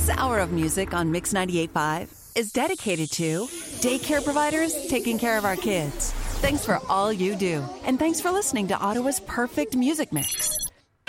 This hour of music on Mix 98.5 is dedicated to daycare providers taking care of our kids. Thanks for all you do, and thanks for listening to Ottawa's perfect music mix.